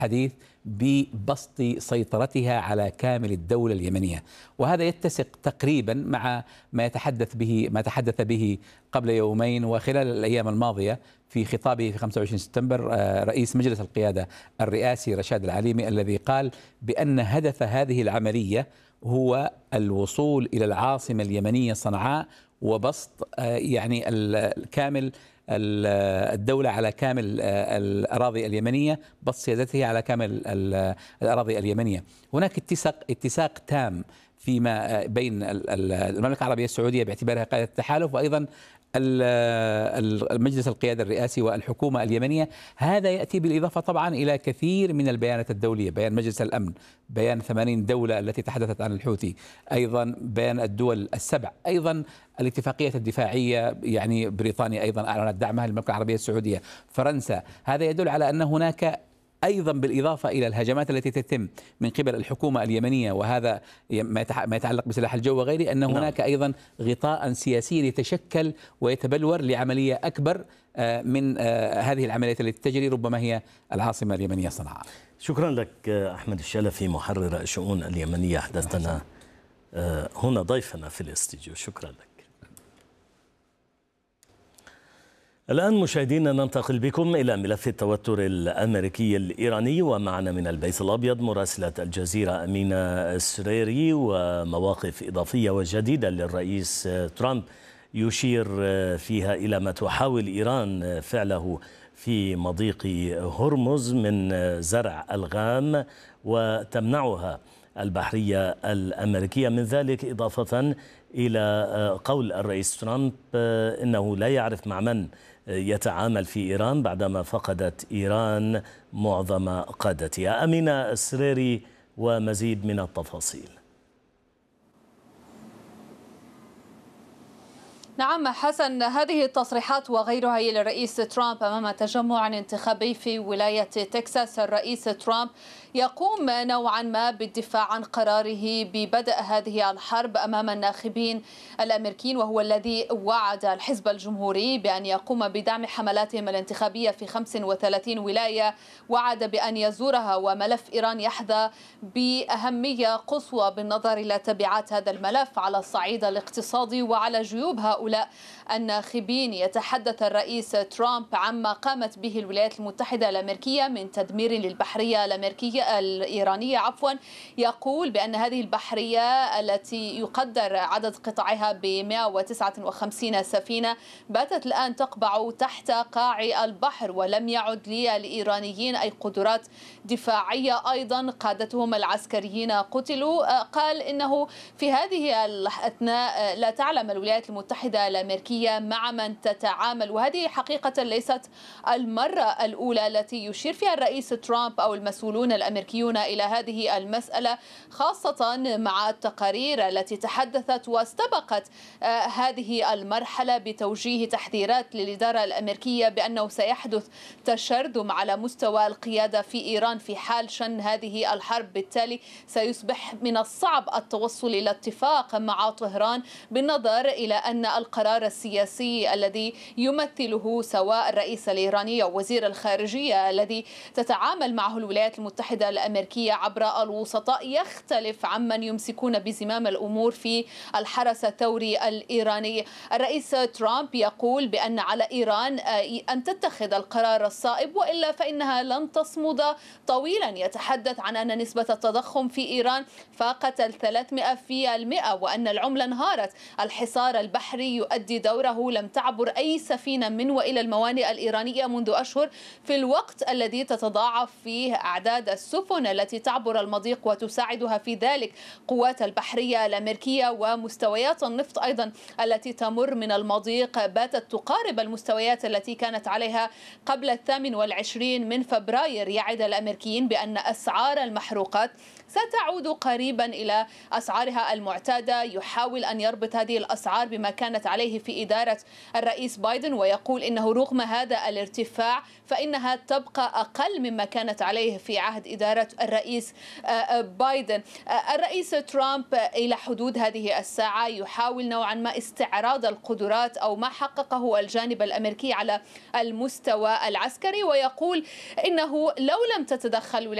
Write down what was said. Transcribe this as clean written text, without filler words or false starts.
حديث ببسط سيطرتها على كامل الدولة اليمنية، وهذا يتسق تقريبا مع ما تحدث به قبل يومين وخلال الأيام الماضية في خطابه في 25 سبتمبر رئيس مجلس القيادة الرئاسي رشاد العليمي، الذي قال بأن هدف هذه العملية هو الوصول إلى العاصمة اليمنية صنعاء وبسط يعني الكامل الدولة على كامل الأراضي اليمنية، بسط سيادتها على كامل الأراضي اليمنية. هناك اتساق تام فيما بين المملكة العربية السعودية باعتبارها قائدة التحالف، وأيضا المجلس القيادة الرئاسي والحكومة اليمنية. هذا يأتي بالإضافة طبعا إلى كثير من البيانات الدولية، بيان مجلس الأمن، بيان 80 دولة التي تحدثت عن الحوثي، أيضا بيان الدول السبع، أيضا الاتفاقية الدفاعية، يعني بريطانيا أيضا أعلنت دعمها للمملكة العربية السعودية، فرنسا. هذا يدل على أن هناك أيضا بالإضافة إلى الهجمات التي تتم من قبل الحكومة اليمنية، وهذا ما يتعلق بسلاح الجو وغيره، أن هناك أيضا غطاء سياسي يتشكل ويتبلور لعملية أكبر من هذه العمليات التي تجري، ربما هي العاصمة اليمنية صنعاء. شكرا لك أحمد الشلفي، محرر الشؤون اليمنية، حدثنا هنا ضيفنا في الاستديو. شكرا لك. الآن مشاهدينا ننتقل بكم إلى ملف التوتر الأمريكي الإيراني، ومعنا من البيت الأبيض مراسلة الجزيرة أمينة السريري، ومواقف إضافية وجديدة للرئيس ترامب يشير فيها إلى ما تحاول إيران فعله في مضيق هرمز من زرع ألغام وتمنعها البحرية الأمريكية من ذلك، إضافة إلى قول الرئيس ترامب إنه لا يعرف مع من يتعامل في إيران بعدما فقدت إيران معظم قادتها. أمينة السريري ومزيد من التفاصيل. نعم حسن، هذه التصريحات وغيرها هي للرئيس ترامب أمام تجمع انتخابي في ولاية تكساس. الرئيس ترامب يقوم نوعا ما بالدفاع عن قراره ببدء هذه الحرب أمام الناخبين الأمريكيين، وهو الذي وعد الحزب الجمهوري بأن يقوم بدعم حملاتهم الانتخابية في 35 ولاية وعد بأن يزورها. وملف إيران يحظى بأهمية قصوى بالنظر إلى تبعات هذا الملف على الصعيد الاقتصادي وعلى جيوب هؤلاء الناخبين. يتحدث الرئيس ترامب عما قامت به الولايات المتحدة الأمريكية من تدمير للبحرية الإيرانية. يقول بأن هذه البحرية التي يقدر عدد قطعها ب 159 سفينة باتت الآن تقبع تحت قاع البحر، ولم يعد للإيرانيين أي قدرات دفاعية. أيضا قادتهم العسكريين قتلوا. قال إنه في هذه الأثناء لا تعلم الولايات المتحدة الأمريكية مع من تتعامل، وهذه حقيقة ليست المرة الأولى التي يشير فيها الرئيس ترامب أو المسؤولون الأمريكيون إلى هذه المسألة، خاصة مع التقارير التي تحدثت واستبقت هذه المرحلة بتوجيه تحذيرات للإدارة الأمريكية بأنه سيحدث تشرذم على مستوى القيادة في إيران في حال شن هذه الحرب. بالتالي سيصبح من الصعب التوصل إلى اتفاق مع طهران، بالنظر إلى أن القرار السياسي الذي يمثله سواء الرئيس الإيراني أو وزير الخارجية الذي تتعامل معه الولايات المتحدة الأمريكية عبر الوسطاء يختلف عمن يمسكون بزمام الأمور في الحرس الثوري الإيراني. الرئيس ترامب يقول بأن على إيران أن تتخذ القرار الصائب وإلا فإنها لن تصمد طويلا. يتحدث عن أن نسبة التضخم في إيران فاقت 300% وأن العملة انهارت. الحصار البحري يؤدي دوره، لم تعبر أي سفينة من وإلى الموانئ الإيرانية منذ أشهر، في الوقت الذي تتضاعف فيه أعداد السفن التي تعبر المضيق وتساعدها في ذلك قوات البحرية الأمريكية. ومستويات النفط أيضا التي تمر من المضيق باتت تقارب المستويات التي كانت عليها قبل 28 من فبراير. يعد الأمريكيين بأن أسعار المحروقات ستعود قريبا إلى أسعارها المعتادة. يحاول أن يربط هذه الأسعار بما كانت كانت عليه في إدارة الرئيس بايدن، ويقول إنه رغم هذا الارتفاع فإنها تبقى أقل مما كانت عليه في عهد إدارة الرئيس بايدن. الرئيس ترامب إلى حدود هذه الساعة يحاول نوعا ما استعراض القدرات أو ما حققه الجانب الأمريكي على المستوى العسكري، ويقول إنه لو لم تتدخل